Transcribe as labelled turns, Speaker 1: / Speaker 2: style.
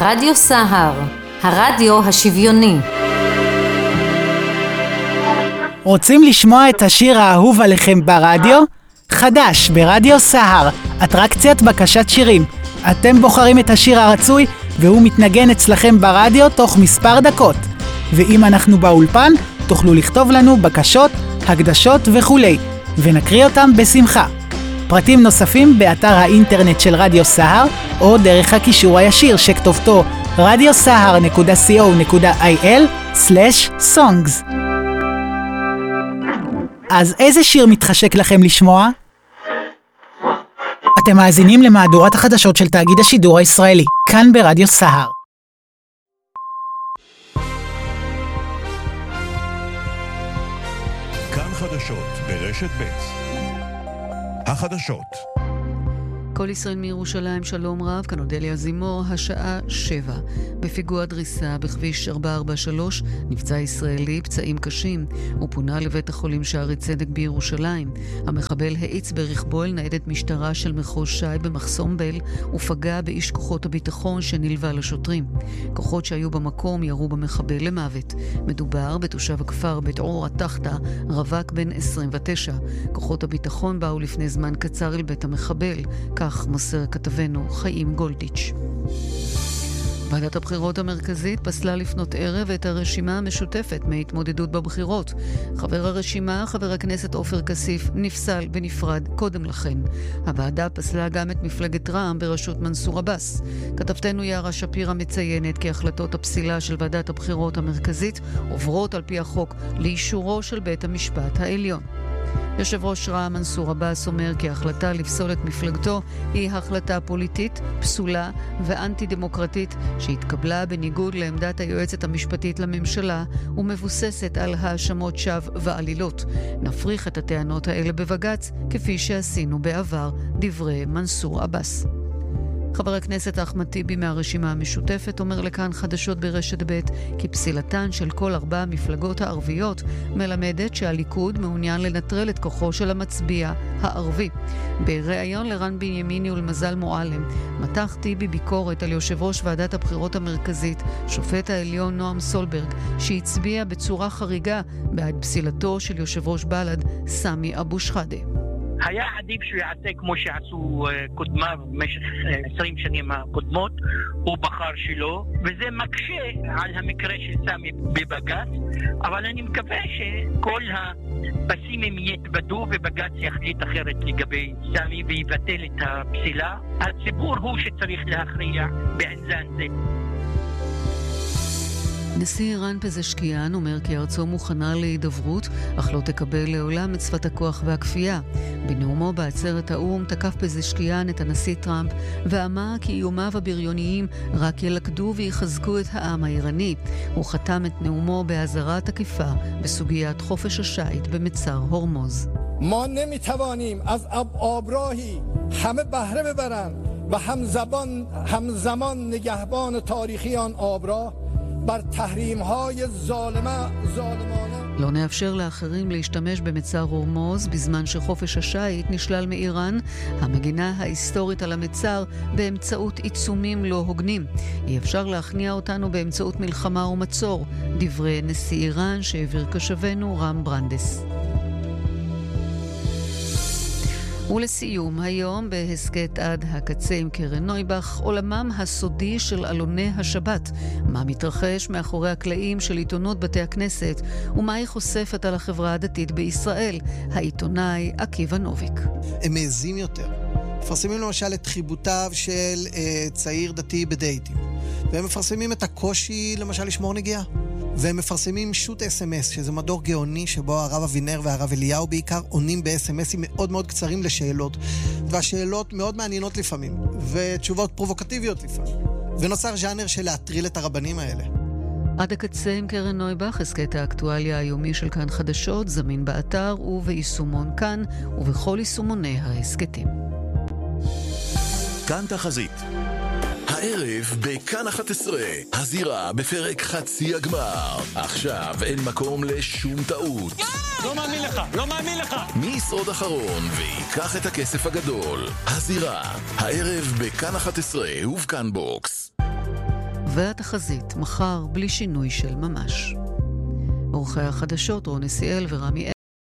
Speaker 1: רדיו סהר, הרדיו השוויוני.
Speaker 2: רוצים לשמוע את השיר האהוב עליכם ברדיו? חדש ברדיו סהר, אטרקציית בקשת שירים. אתם בוחרים את השיר הרצוי והוא מתנגן אצלכם ברדיו תוך מספר דקות. ואם אנחנו באולפן, תוכלו לכתוב לנו בקשות, הקדשות וכולי, ונקריא אותם בשמחה. פרטים נוספים באתר האינטרנט של רדיו סהר, או דרך הקישור הישיר שכתובתו radiosahar.co.il/songs. אז איזה שיר מתחשק לכם לשמוע? אתם מאזינים למהדורת החדשות של תאגיד השידור הישראלי, כאן ברדיו סהר.
Speaker 3: כאן חדשות ברשת ב'. החדשות.
Speaker 4: כל ישראל מירושלים, שלום רב, כאן אודליה זימור, השעה 7. בפיגוע דריסה בכביש 443 נפצע ישראלי, פצעים קשים, הוא פונה לבית החולים שערי צדק בירושלים. המחבל האיץ ברכבו אל ניידת משטרה של מחוז ש"י במחסום בל ופגע באיש כוחות הביטחון שנלווה לשוטרים. כוחות שהיו במקום ירו במחבל למוות. מדובר בתושב הכפר בית עור התחתה, רווק בן 29. כוחות הביטחון באו לפני זמן קצר אל בית המחבל, כך מוסר כתבנו חיים גולדיץ'. ועדת הבחירות המרכזית פסלה לפנות ערב את הרשימה המשותפת מהתמודדות בבחירות. חבר הרשימה, חבר הכנסת עופר כסיף, נפסל ונפרד קודם לכן. הוועדה פסלה גם את מפלגת רע"מ בראשות מנסור עבאס. כתבתנו יערה שפירא מציינת כי החלטות הפסילה של ועדת הבחירות המרכזית עוברות על פי החוק לאישורו של בית המשפט העליון. יושב ראש רע"מ מנסור עבאס אומר כי ההחלטה לפסול את מפלגתו היא החלטה פוליטית, פסולה ואנטי דמוקרטית שהתקבלה בניגוד לעמדת היועצת המשפטית לממשלה ומבוססת על האשמות שווא ועלילות. נפריך את הטענות האלה בבג"ץ כפי שעשינו בעבר, דברי מנסור עבאס. חבר הכנסת אחמד טיבי מהרשימה המשותפת אומר לכאן חדשות ברשת ב' כי פסילתן של כל 4 המפלגות הערביות מלמדת שהליכוד מעוניין לנטרל את כוחו של המצביע הערבי. בריאיון לרן בנימיני ולמזל מועלם מתח טיבי ביקורת על יושב ראש ועדת הבחירות המרכזית, שופט העליון נועם סולברג, שהצביע בצורה חריגה בעד פסילתו של יושב ראש בל"ד סמי אבו שחאדה.
Speaker 5: היה עדיף שהוא יעשה כמו שעשו קודמיו במשך 20 שנים הקודמות, הוא בחר שלו, וזה מקשה על המקרה של סמי בבג"ץ, אבל אני מקווה שכל הפסימים יתבדו ובג"ץ יחליט אחרת לגבי סמי ויבטל את הפסילה. הציבור הוא שצריך להכריע בעניין זה.
Speaker 4: נשיא איראן פזשקיאן אומר כי ארצו מוכנה להידברות, אך לא תקבל לעולם את שפת הכוח והכפייה. בנאומו בעצרת האו"ם תקף פזשקיאן את הנשיא טראמפ ואמר כי איומיו הבריוניים רק ילכדו ויחזקו את העם האיראני. הוא חתם את נאומו באזהרה תקיפה בסוגיית חופש השיט במצר הורמוז.
Speaker 6: ما نمیتوانیم از آبراهی همه بهره ببرند و همزمان نگهبان تاریخی آن آبراه بر تحریم‌های ظالمانه.
Speaker 4: לא נאפשר לאחרים להשתמש במצר הורמוז בזמן שחופש השיט נשלל מאיראן, המגינה ההיסטורית על המצר, באמצעות עיצומים לא הוגנים. אי אפשר להכניע אותנו באמצעות מלחמה ומצור, דברי נשיא איראן שהעביר קשבנו רם ברנדס. ולסיום, היום בהסקט עד הקצה עם קרן נויבך, עולמם הסודי של אלוני השבת. מה מתרחש מאחורי הקלעים של עיתונות בתי הכנסת, ומה היא חושפת על החברה הדתית בישראל, העיתונאי עקיבא נוביק.
Speaker 7: הם מעזים יותר. מפרסמים למשל את חיבותיו של צעיר דתי בדייטים. והם מפרסמים את הקושי למשל לשמור נגיעה. והם מפרסמים שוט SMS, שזה מדור גאוני שבו הרב אבינר והרב אליהו בעיקר עונים ב-SMSים מאוד מאוד קצרים לשאלות, והשאלות מאוד מעניינות לפעמים, ותשובות פרובוקטיביות לפעמים. ונוצר ז'אנר של להטריל את הרבנים האלה.
Speaker 4: עד הקצה עם קרן נויבך, הסקט האקטואליה היומי של כאן חדשות, זמין באתר וביישומון כאן, ובכל יישומוני ההסקטים.
Speaker 3: כאן תחזית. הערב בכאן 11, הזירה בפרק חצי הגמר. עכשיו אין מקום לשום טעות.
Speaker 8: לא מאמין לך.
Speaker 3: מי ישרוד אחרון ויקח את הכסף הגדול? הזירה, הערב בכאן 11 ובכאן בוקס.
Speaker 4: והתחזית מחר בלי שינוי של ממש. עורכי החדשות רון נסיאל ורמי